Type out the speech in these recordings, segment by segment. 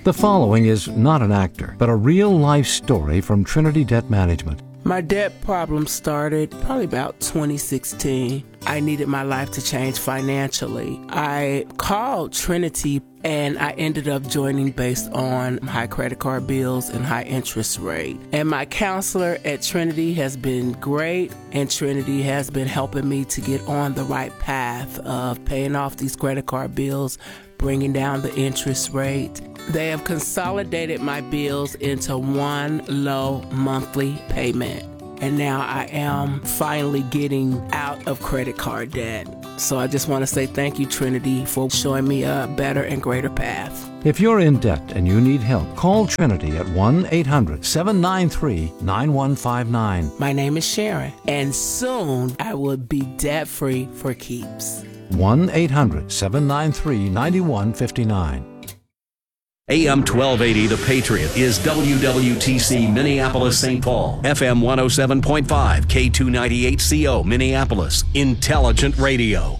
The following is not an actor, but a real-life story from Trinity Debt Management. My debt problem started probably about 2016. I needed my life to change financially. I called Trinity and I ended up joining based on high credit card bills and high interest rate. And my counselor at Trinity has been great, and Trinity has been helping me to get on the right path of paying off these credit card bills, bringing down the interest rate. They have consolidated my bills into one low monthly payment. And now I am finally getting out of credit card debt. So I just want to say thank you, Trinity, for showing me a better and greater path. If you're in debt and you need help, call Trinity at 1-800-793-9159. My name is Sharon, and soon I will be debt-free for keeps. 1-800-793-9159. AM 1280 The Patriot is WWTC Minneapolis St. Paul, FM 107.5, K298CO Minneapolis, Intelligent Radio.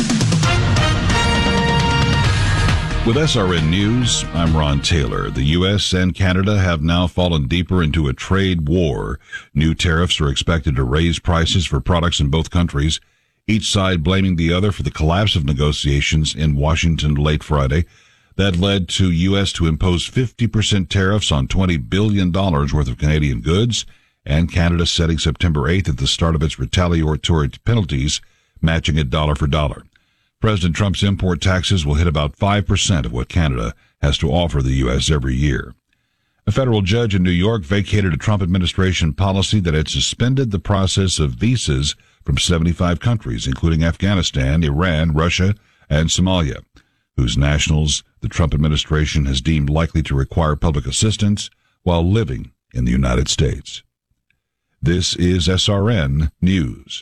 With SRN News, I'm Ron Taylor. The U.S. and Canada have now fallen deeper into a trade war. New tariffs are expected to raise prices for products in both countries, each side blaming the other for the collapse of negotiations in Washington late Friday. That led to U.S. to impose 50% tariffs on $20 billion worth of Canadian goods, and Canada setting September 8th at the start of its retaliatory penalties, matching it dollar for dollar. President Trump's import taxes will hit about 5% of what Canada has to offer the U.S. every year. A federal judge in New York vacated a Trump administration policy that had suspended the process of visas from 75 countries, including Afghanistan, Iran, Russia, and Somalia, whose nationals the Trump administration has deemed likely to require public assistance while living in the United States. This is SRN News.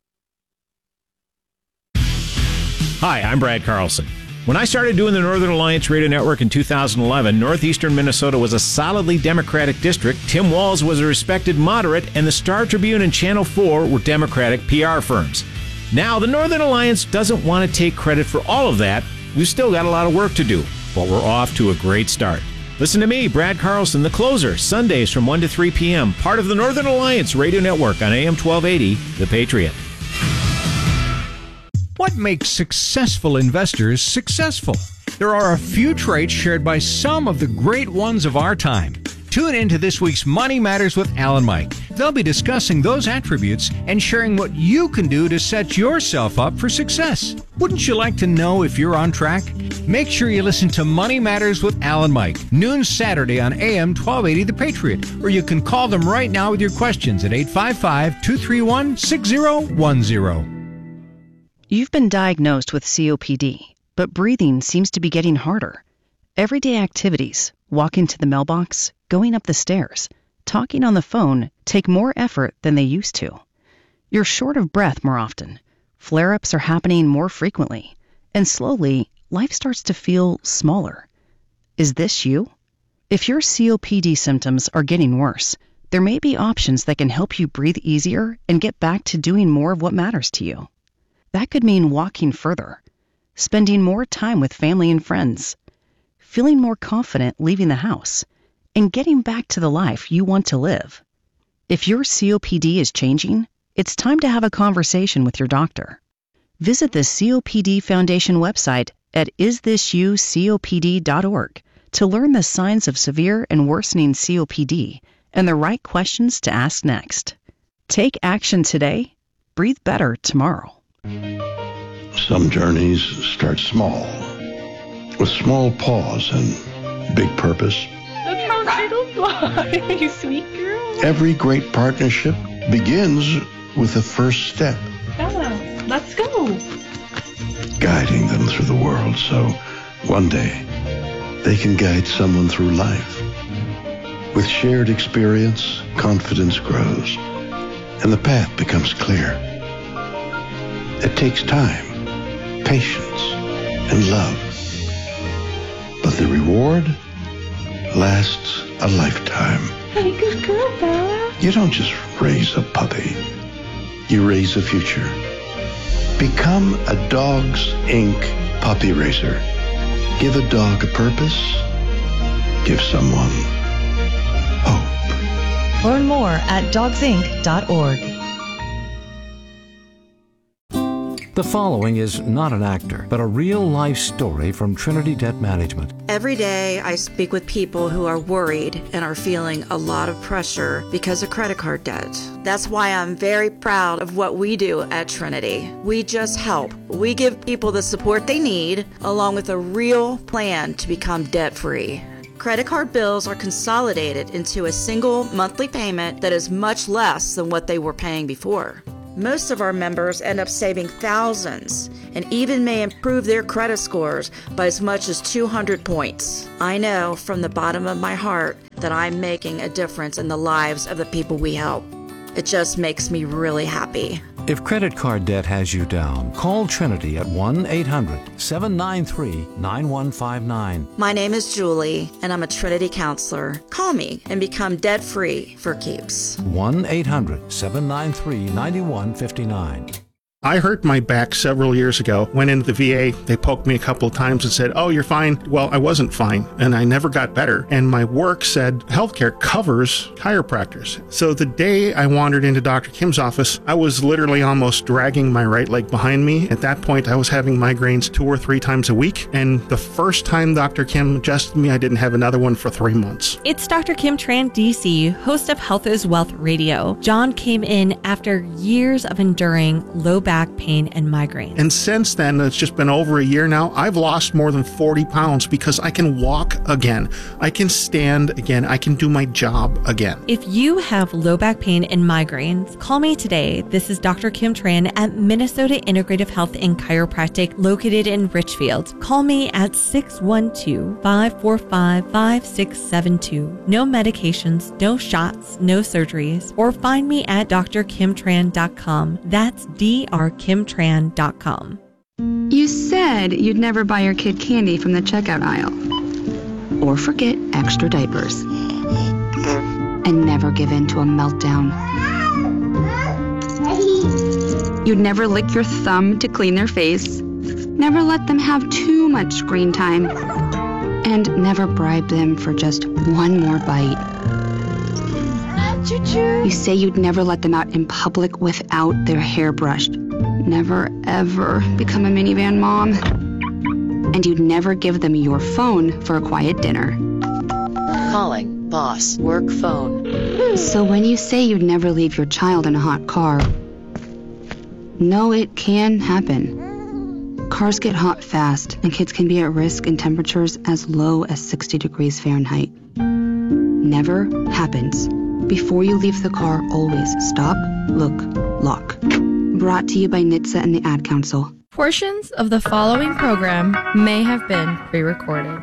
Hi, I'm Brad Carlson. When I started doing the Northern Alliance Radio Network in 2011, northeastern Minnesota was a solidly Democratic district, Tim Walz was a respected moderate, and the Star Tribune and Channel 4 were Democratic PR firms. Now, the Northern Alliance doesn't want to take credit for all of that. We've still got a lot of work to do, but we're off to a great start. Listen to me, Brad Carlson, The Closer, Sundays from 1 to 3 p.m., part of the Northern Alliance Radio Network on AM 1280, The Patriot. What makes successful investors successful? There are a few traits shared by some of the great ones of our time. Tune in to this week's Money Matters with Al and Mike. They'll be discussing those attributes and sharing what you can do to set yourself up for success. Wouldn't you like to know if you're on track? Make sure you listen to Money Matters with Al and Mike, noon Saturday on AM 1280 The Patriot, or you can call them right now with your questions at 855-231-6010. You've been diagnosed with COPD, but breathing seems to be getting harder. Everyday activities, walking to the mailbox, going up the stairs, talking on the phone take more effort than they used to. You're short of breath more often. Flare-ups are happening more frequently. And slowly, life starts to feel smaller. Is this you? If your COPD symptoms are getting worse, there may be options that can help you breathe easier and get back to doing more of what matters to you. That could mean walking further, spending more time with family and friends, feeling more confident leaving the house, and getting back to the life you want to live. If your COPD is changing, it's time to have a conversation with your doctor. Visit the COPD Foundation website at isthisyoucopd.org to learn the signs of severe and worsening COPD and the right questions to ask next. Take action today, breathe better tomorrow. Some journeys start small, with small pause and big purpose. Look how turtles fly, you sweet girl. Every great partnership begins with the first step. Bella, let's go. Guiding them through the world so one day they can guide someone through life. With shared experience, confidence grows, and the path becomes clear. It takes time, patience, and love. But the reward lasts a lifetime. Hey, good girl, Bella. You don't just raise a puppy. You raise a future. Become a Dogs Inc. puppy raiser. Give a dog a purpose give someone hope. Learn more at dogsinc.org. The following is not an actor, but a real-life story from Trinity Debt Management. Every day I speak with people who are worried and are feeling a lot of pressure because of credit card debt. That's why I'm very proud of what we do at Trinity. We just help. We give people the support they need, along with a real plan to become debt-free. Credit card bills are consolidated into a single monthly payment that is much less than what they were paying before. Most of our members end up saving thousands and even may improve their credit scores by as much as 200 points. I know from the bottom of my heart that I'm making a difference in the lives of the people we help. It just makes me really happy. If credit card debt has you down, call Trinity at 1-800-793-9159. My name is Julie, and I'm a Trinity counselor. Call me and become debt-free for keeps. 1-800-793-9159. I hurt my back several years ago. Went into the VA. They poked me a couple of times and said, "Oh, you're fine." Well, I wasn't fine, and I never got better. And my work said healthcare covers chiropractors. So the day I wandered into Dr. Kim's office, I was literally almost dragging my right leg behind me. At that point, I was having migraines 2 or 3 times a week. And the first time Dr. Kim adjusted me, I didn't have another one for 3 months. It's Dr. Kim Tran, DC, host of Health is Wealth Radio. John came in after years of enduring low back pain and migraine. And since then, it's just been over a year now, I've lost more than 40 pounds because I can walk again. I can stand again. I can do my job again. If you have low back pain and migraines, call me today. This is Dr. Kim Tran at Minnesota Integrative Health and Chiropractic located in Richfield. Call me at 612-545-5672. No medications, no shots, no surgeries. Or find me at drkimtran.com. That's drkimtran.com. You said you'd never buy your kid candy from the checkout aisle. Or forget extra diapers. And never give in to a meltdown. You'd never lick your thumb to clean their face. Never let them have too much screen time. And never bribe them for just one more bite. You say you'd never let them out in public without their hair brushed. Never, ever become a minivan mom. And you'd never give them your phone for a quiet dinner. Calling, boss, work phone. So when you say you'd never leave your child in a hot car, no, it can happen. Cars get hot fast, and kids can be at risk in temperatures as low as 60 degrees Fahrenheit. Never happens. Before you leave the car, always stop, look, lock. Brought to you by NHTSA and the Ad Council. Portions of the following program may have been pre-recorded.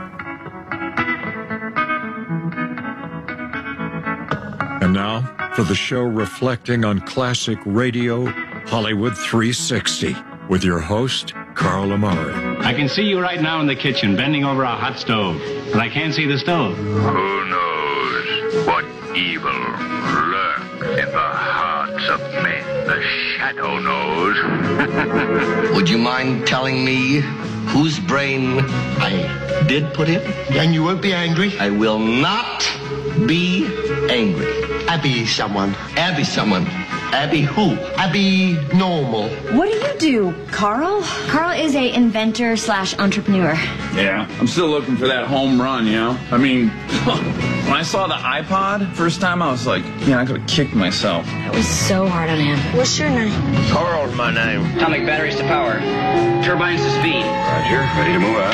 And now, for the show reflecting on classic radio, Hollywood 360, with your host, Carl Amari. I can see you right now in the kitchen, bending over a hot stove, but I can't see the stove. Who knows what evil lurks in the hearts of men? The shadow knows. Would you mind telling me whose brain I did put in? And you won't be angry? I will not be angry. Abby someone. Abby someone. Abby who? Abby normal. What do you do, Carl? Carl is a inventor / entrepreneur. Yeah, I'm still looking for that home run, you know? I mean, when I saw the iPod first time, I was like, I could have kicked myself. That was so hard on him. What's your name? Carl's my name. Atomic batteries to power. Turbines to speed. Roger, ready to move out.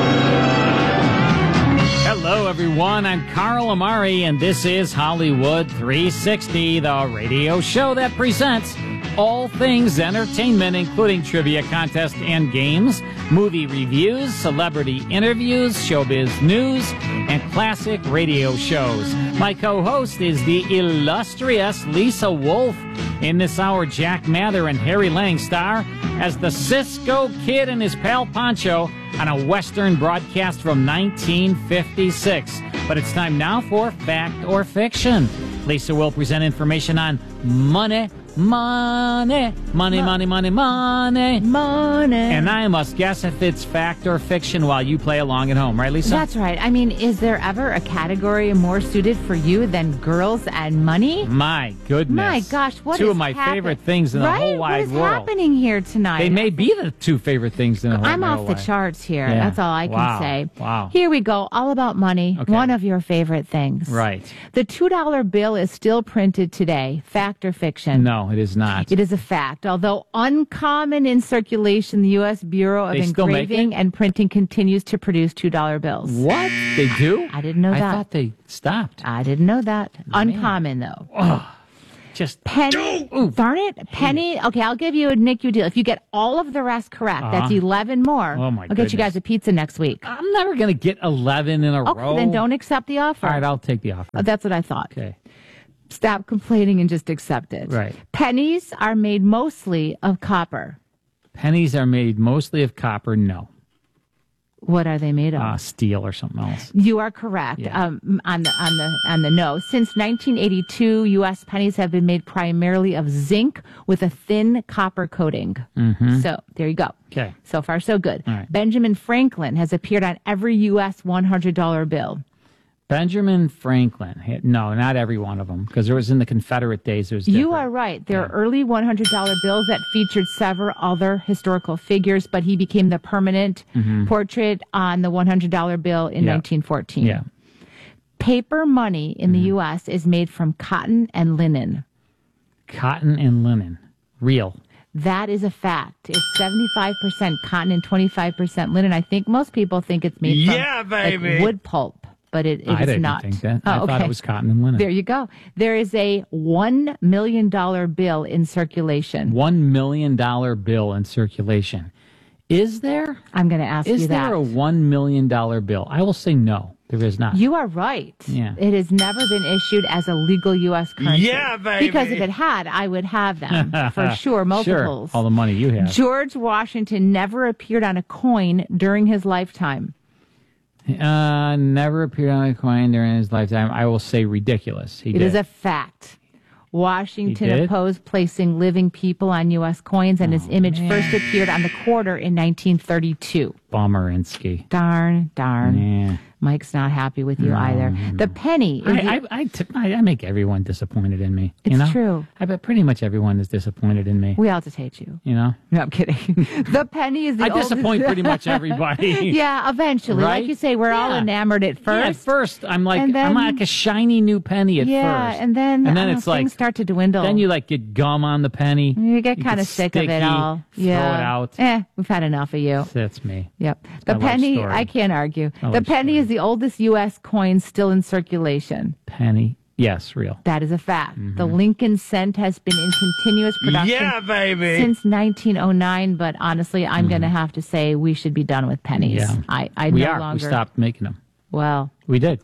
Hello, everyone. I'm Carl Amari, and this is Hollywood 360, the radio show that presents all things entertainment, including trivia contests and games, movie reviews, celebrity interviews, showbiz news, and classic radio shows. My co-host is the illustrious Lisa Wolf. In this hour, Jack Mather and Harry Lang star as the Cisco Kid and his pal Pancho on a Western broadcast from 1956. But it's time now for Fact or Fiction. Lisa will present information on money, Money, money, money, money, money. Money. And I must guess if it's fact or fiction while you play along at home, right, Lisa? That's right. I mean, is there ever a category more suited for you than girls and money? My goodness. My gosh, what two is of my favorite things in the whole wide world. What is happening here tonight? They may be the two favorite things in the whole I'm wide off the world. charts here. Yeah. That's all I can say. Wow. Here we go. All about money. Okay. One of your favorite things. Right. The $2 bill is still printed today. Fact or fiction? No, it is not. It is a fact. Although uncommon in circulation, the U.S. Bureau of They still make Engraving it? and Printing continues to produce $2 bills. What? They do? I didn't know that. I thought they stopped. I didn't know that. Uncommon, though. Oh, just penny. Darn it. Penny. Okay, I'll give you a NICU deal. If you get all of the rest correct, that's 11 more. Oh, my I'll get you goodness. guys a pizza next week. I'm never going to get 11 in a row. Okay, then don't accept the offer. All right, I'll take the offer. That's what I thought. Okay. Stop complaining and just accept it. Right. Pennies are made mostly of copper. Pennies are made mostly of copper. No. What are they made of? Steel or something else. You are correct. Yeah. On the no. Since 1982, U.S. pennies have been made primarily of zinc with a thin copper coating. Mm-hmm. So there you go. Okay. So far, so good. All right. Benjamin Franklin has appeared on every U.S. $100 bill. Benjamin Franklin. No, not every one of them, because there was in the Confederate days. It was different. You are right. There are early $100 bills that featured several other historical figures, but he became the permanent portrait on the $100 bill in 1914. Yeah. Paper money in the U.S. is made from cotton and linen. Cotton and linen. Real. That is a fact. It's 75% cotton and 25% linen. I think most people think it's made from like wood pulp. But it I is didn't not. think that. Oh, I thought okay. it was cotton and linen. There you go. There is a $1 million bill in circulation. $1 million bill in circulation. Is there? I'm going to ask you that. Is there a $1 million bill? I will say no. There is not. You are right. Yeah. It has never been issued as a legal U.S. currency. Yeah, baby. Because if it had, I would have them. For sure, multiples. Sure. All the money you have. George Washington never appeared on a coin during his lifetime. Never appeared on a coin during his lifetime. I will say ridiculous. It is a fact. Washington He did? opposed placing living people on U.S. coins, and his image first appeared on the quarter in 1932. Bummer-insky. Darn. Yeah. Mike's not happy with you either. The penny. Is I make everyone disappointed in me. It's you know? true. I bet pretty much everyone is disappointed in me. We all just hate you. You know? No, I'm kidding. The penny is the I oldest. disappoint pretty much everybody. Yeah, eventually. Right? Like you say, we're all enamored at first. Yeah, at first, I'm like, And then- I'm like a shiny new penny at Yeah, first. and then it's like, things start to dwindle. then you like get gum on the penny. You get kind of sick of it sticky, all. Throw Yeah. it out. We've had enough of you. That's me. Yep. my The life penny, story. I can't argue. My The life penny is the oldest U.S. coin still in circulation. Penny. Yes, real. That is a fact. The Lincoln cent has been in continuous production since 1909, but honestly, I'm going to have to say we should be done with pennies. Yeah. I we no are. longer. We stopped making them. Well, We did.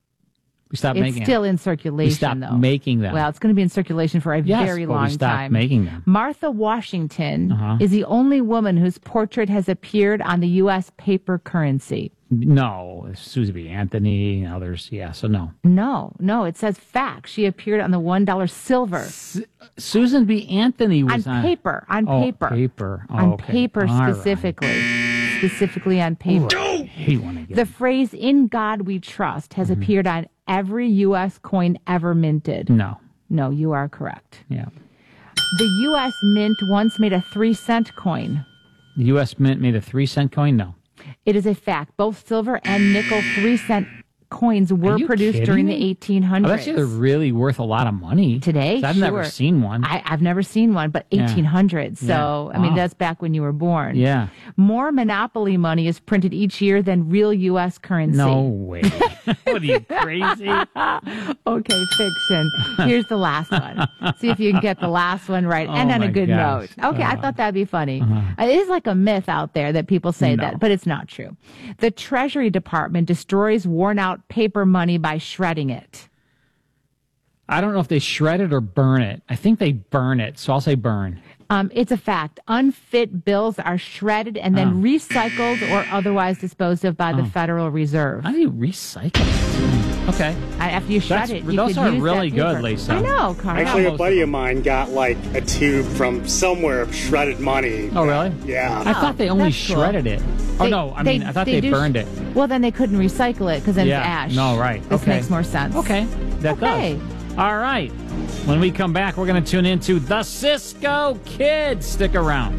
We stopped it's making still them. in circulation, We stopped though. making them. Well, it's going to be in circulation for a Yes, very but long we stopped time. making them. Martha Washington Uh-huh. is the only woman whose portrait has appeared on the U.S. paper currency. No, Susan B. Anthony and others. Yeah, so no. No, it says fact. She appeared on the $1 silver. Susan B. Anthony was on paper. On Oh, paper. paper. Oh, On okay. paper All right. specifically. Specifically on paper. I hate when I get The phrase "In God We Trust" has appeared on every U.S. coin ever minted. No. No, you are correct. Yeah. The U.S. Mint once made a 3-cent coin. The U.S. Mint made a 3-cent coin? No. It is a fact. Both silver and nickel 3-cent coins were you produced kidding during me? the 1800s. I bet you they're really worth a lot of money. Today, 'Cause I've never sure. seen one. I've never seen one, but Yeah. 1800s. So, Yeah. I mean, Wow. that's back when you were born. Yeah. More monopoly money is printed each year than real U.S. currency. No way. What are you, crazy? Okay, fiction. Here's the last one. See if you can get the last one right. Oh and on a my good gosh. note. Okay, I thought that'd be funny. Uh-huh. It is like a myth out there that people say No. that, but it's not true. The Treasury Department destroys worn out paper money by shredding it. I don't know if they shred it or burn it. I think they burn it, so I'll say burn. It's a fact. Unfit bills are shredded and then recycled or otherwise disposed of by the Federal Reserve. How do you recycle it? Okay. After you shred it, you those could are use really that good, paper. Lisa. I know, Carl. Actually, a buddy of mine got like a tube from somewhere of shredded money. Oh, really? Yeah. I thought they only that's cool. shredded it. I thought they burned it. Well, then they couldn't recycle it because then it's ash. No, right. This Okay. makes more sense. Okay. That does. All right. When we come back, we're going to tune into the Cisco Kid. Stick around.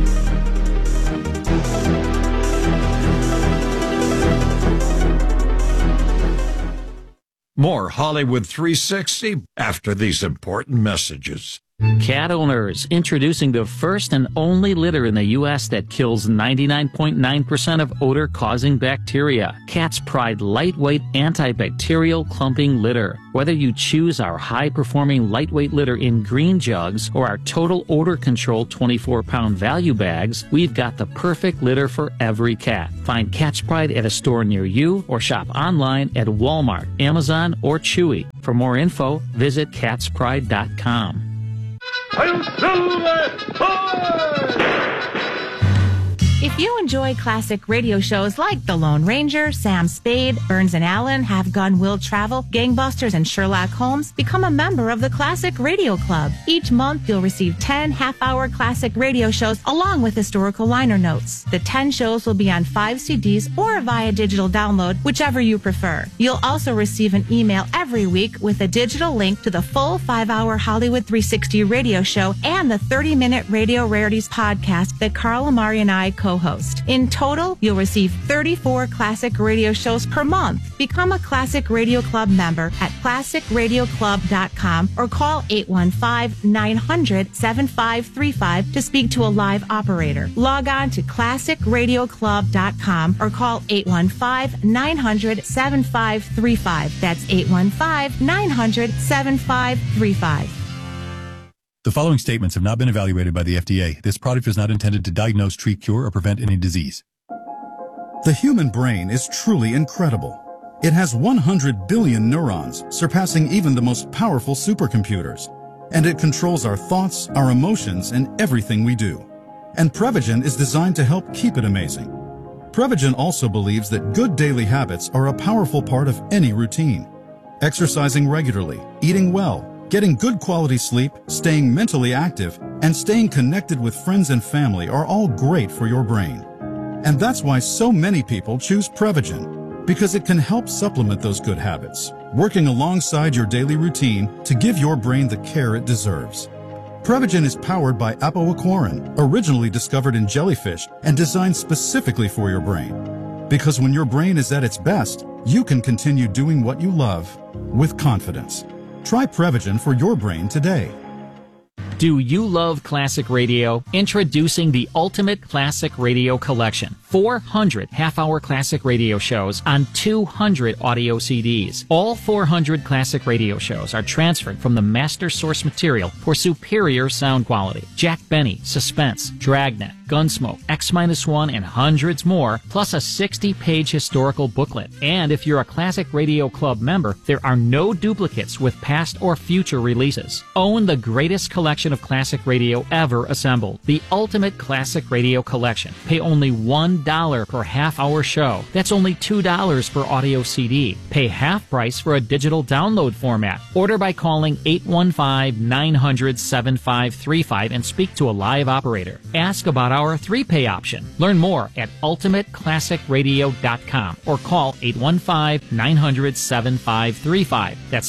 More Hollywood 360 after these important messages. Cat owners, introducing the first and only litter in the U.S. that kills 99.9% of odor-causing bacteria. Cat's Pride lightweight antibacterial clumping litter. Whether you choose our high-performing lightweight litter in green jugs or our total odor control 24-pound value bags, we've got the perfect litter for every cat. Find Cat's Pride at a store near you or shop online at Walmart, Amazon, or Chewy. For more info, visit catspride.com. If you enjoy classic radio shows like The Lone Ranger, Sam Spade, Burns and Allen, Have Gun Will Travel, Gangbusters, and Sherlock Holmes, become a member of the Classic Radio Club. Each month, you'll receive 10 half-hour classic radio shows along with historical liner notes. The 10 shows will be on 5 CDs or via digital download, whichever you prefer. You'll also receive an email every week with a digital link to the full 5-hour Hollywood 360 radio show and the 30-minute Radio Rarities podcast that Carl Amari and I co-host. In total, you'll receive 34 classic radio shows per month. Become a Classic Radio Club member at classicradioclub.com or call 815-900-7535 to speak to a live operator. Log on to classicradioclub.com or call 815-900-7535. That's 815-900-7535. The following statements have not been evaluated by the FDA. This product is not intended to diagnose, treat, cure, or prevent any disease. The human brain is truly incredible. It has 100 billion neurons, surpassing even the most powerful supercomputers. And it controls our thoughts, our emotions, and everything we do. And Prevagen is designed to help keep it amazing. Prevagen also believes that good daily habits are a powerful part of any routine. Exercising regularly, eating well, getting good quality sleep, staying mentally active, and staying connected with friends and family are all great for your brain. And that's why so many people choose Prevagen, because it can help supplement those good habits, working alongside your daily routine to give your brain the care it deserves. Prevagen is powered by apoaquarin, originally discovered in jellyfish and designed specifically for your brain. Because when your brain is at its best, you can continue doing what you love with confidence. Try Prevagen for your brain today. Do you love classic radio? Introducing the Ultimate Classic Radio Collection. 400 half-hour classic radio shows on 200 audio CDs. All 400 classic radio shows are transferred from the master source material for superior sound quality. Jack Benny, Suspense, Dragnet, Gunsmoke, X-1, and hundreds more, plus a 60-page historical booklet. And if you're a Classic Radio Club member, there are no duplicates with past or future releases. Own the greatest collection of classic radio ever assembled. The Ultimate Classic Radio Collection. Pay only $1 per half-hour show. That's only $2 per audio CD. Pay half price for a digital download format. Order by calling 815-900-7535 and speak to a live operator. Ask about our 3-pay option. Learn more at ultimateclassicradio.com or call 815-900-7535. That's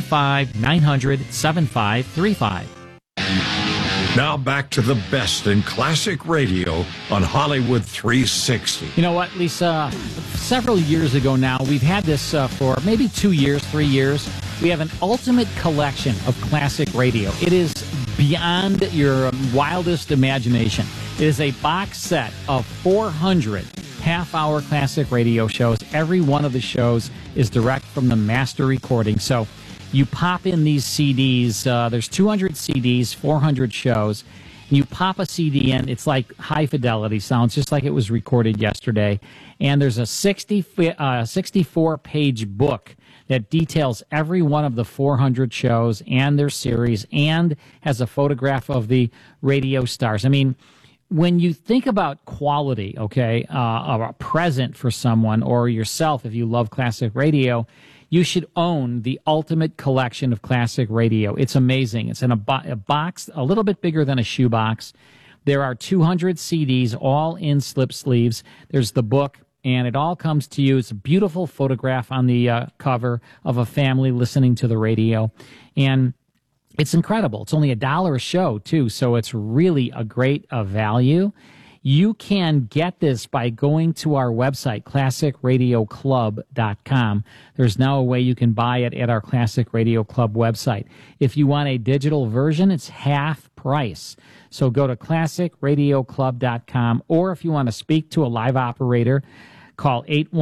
815-900-7535. Now back to the best in classic radio on Hollywood 360. You know what, Lisa? Several years ago now, we've had this for maybe 2 years, 3 years. We have an ultimate collection of classic radio. It is beyond your wildest imagination. It is a box set of 400 half-hour classic radio shows. Every one of the shows is direct from the master recording. So you pop in these CDs. There's 200 CDs, 400 shows. And you pop a CD in. It's like high-fidelity sounds, just like it was recorded yesterday. And there's a 64-page book that details every one of the 400 shows and their series and has a photograph of the radio stars. I mean, when you think about quality, okay, of a present for someone or yourself, if you love classic radio, you should own the ultimate collection of classic radio. It's amazing. It's in a box a little bit bigger than a shoebox. There are 200 CDs, all in slip sleeves. There's the book, and it all comes to you. It's a beautiful photograph on the cover of a family listening to the radio. And it's incredible. It's only $1 a show, too, so it's really a great value. You can get this by going to our website, classicradioclub.com. There's now a way you can buy it at our Classic Radio Club website. If you want a digital version, it's half price. So go to classicradioclub.com, or if you want to speak to a live operator, call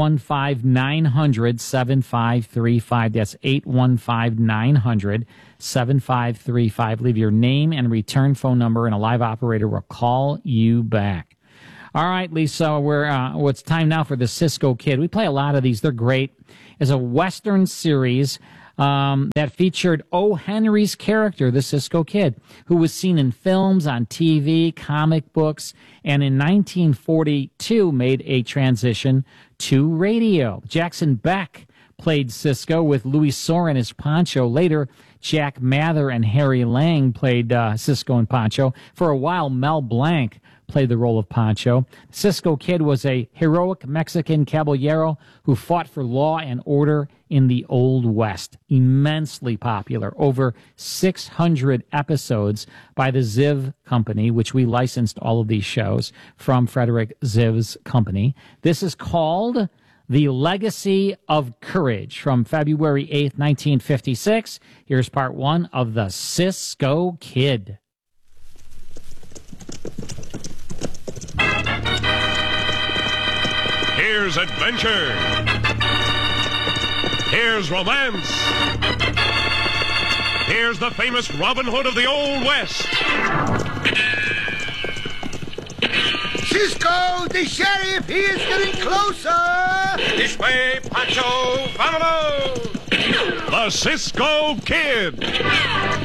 815-900-7535. That's 815-900-7535. Leave your name and return phone number, and a live operator will call you back. All right, Lisa, it's time now for the Cisco Kid. We play a lot of these. They're great. It's a Western series that featured O. Henry's character, the Cisco Kid, who was seen in films, on TV, comic books, and in 1942 made a transition to radio. Jackson Beck played Cisco with Louis Sorin as Pancho. Later, Jack Mather and Harry Lang played Cisco and Pancho. For a while, Mel Blanc played the role of Pancho. Cisco Kid was a heroic Mexican caballero who fought for law and order in the Old West. Immensely popular. Over 600 episodes by the Ziv Company, which we licensed all of these shows from Frederick Ziv's company. This is called The Legacy of Courage from February 8th, 1956. Here's part one of The Cisco Kid. Here's adventure. Here's romance. Here's the famous Robin Hood of the Old West. Cisco, the sheriff, he is getting closer. This way, Pancho, vámonos. The Cisco Kid.